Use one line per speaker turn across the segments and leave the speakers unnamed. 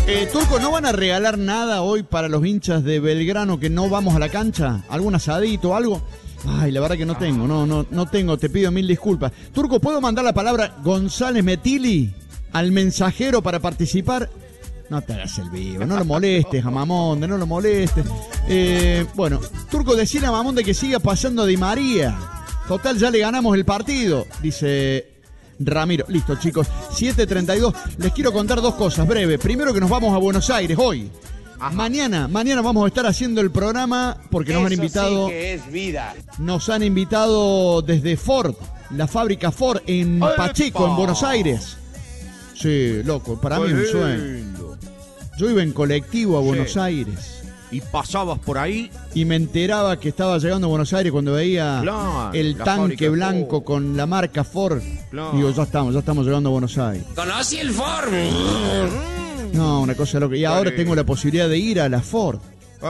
Turco, ¿no van a regalar nada hoy para los hinchas de Belgrano que no vamos a la cancha? ¿Algún asadito o algo? Ay, la verdad que no tengo, no tengo, te pido mil disculpas. Turco, ¿puedo mandar la palabra González Metili al mensajero para participar? No te hagas el vivo, no lo molestes a Mamonde, no lo molestes. Bueno, Turco, decile a Mamonde que siga pasando Di María. Total, ya le ganamos el partido, dice Ramiro. Listo, chicos, 7:32. Les quiero contar dos cosas breves. Primero, que nos vamos a Buenos Aires hoy. Ajá. Mañana vamos a estar haciendo el programa porque nos han invitado. Sí que es vida. Nos han invitado desde Ford, la fábrica Ford en Pacheco, en Buenos Aires. Sí, loco, para mí es un sueño. Yo iba en colectivo a Buenos Aires.
Y pasabas por ahí.
Y me enteraba que estaba llegando a Buenos Aires cuando veía el tanque blanco con la marca Ford. Digo, ya estamos llegando a Buenos Aires.
¿Conocí el Ford?
No, una cosa loca. Y ahora tengo la posibilidad de ir a la Ford.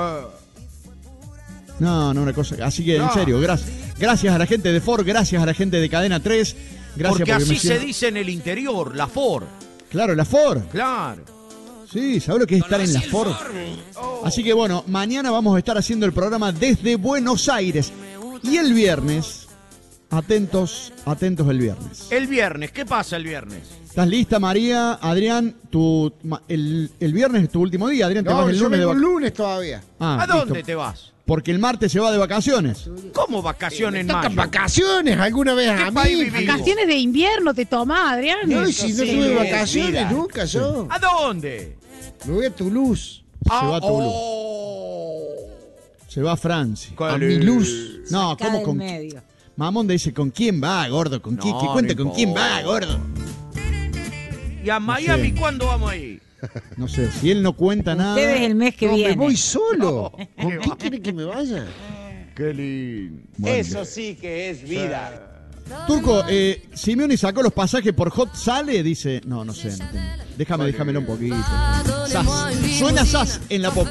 No, una cosa. Así que, en serio, gracias a la gente de Ford, gracias a la gente de Cadena 3. Gracias
porque así se dice en el interior, la Ford.
Claro, la Ford.
Claro.
Sí, ¿sabes lo que es estar en la Ford? Así que bueno, mañana vamos a estar haciendo el programa desde Buenos Aires. Y el viernes, atentos el viernes.
El viernes, ¿qué pasa el viernes?
¿Estás lista, María? Adrián, el viernes es tu último día. Adrián, te vas el lunes.
No, el lunes todavía.
¿A dónde te vas?
Porque el martes se va de vacaciones.
¿Cómo vacaciones en mayo?
¿Vacaciones alguna vez a mí?
Vacaciones de invierno te tomás, Adrián.
No, si no tuve vacaciones nunca yo.
¿A dónde?
Me voy a Toulouse.
Se va a Toulouse. Se va a Francia.
A Mulhouse.
No, ¿cómo con medio? Mamonde dice, ¿con quién va, gordo? ¿Con quién? ¿Qué cuenta con quién va, gordo?
¿Y a Miami cuándo vamos ahí?
No sé, si él no cuenta nada.
Ustedes el mes que viene.
Me voy solo. ¿Con qué quiere que me vaya?
Qué lindo.
Bueno, eso sí que es vida.
Turco, Simeone sacó los pasajes por Hot Sale, dice. No sé. Déjamelo un poquito. Suena Sass en la pop.